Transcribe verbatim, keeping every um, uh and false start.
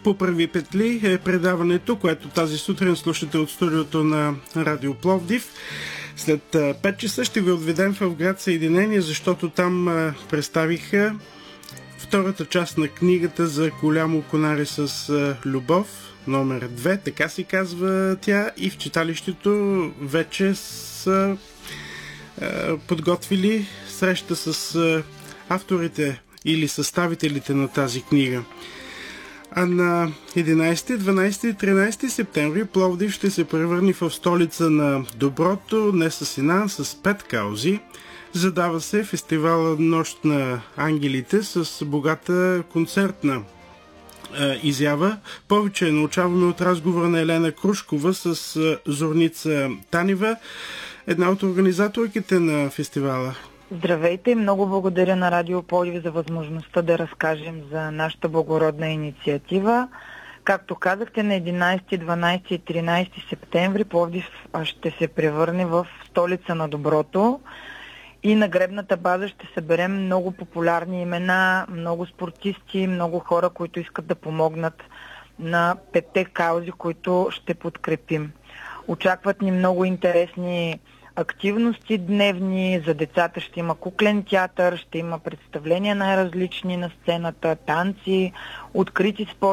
Поправи петли е предаването, което тази сутрин слушате от студиото на Радио Пловдив. След пет часа ще ви отведем в град Съединение, защото там представиха втората част на книгата за Голямо конаре с любов, номер две, така се казва тя, и в читалището вече са е, подготвили среща с е, авторите или съставителите на тази книга. А на единайсети, дванайсети и тринайсети септември Пловдив ще се превърне в столица на доброто, не с една, с пет каузи. Задава се фестивала Нощ на ангелите с богата концертна е, изява. Повече научаваме от разговора на Елена Крушкова с е, Зорница Танева, една от организаторките на фестивала. Здравейте и много благодаря на Радио Пловдив за възможността да разкажем за нашата благородна инициатива. Както казахте, на единайсети, дванайсети и тринайсети септември Пловдив ще се превърне в столица на доброто и на гребната база ще съберем много популярни имена, много спортисти, много хора, които искат да помогнат на петте каузи, които ще подкрепим. Очакват ни много интересни активности дневни, за децата ще има куклен театър, ще има представления най-различни на сцената, танци, открити спорт.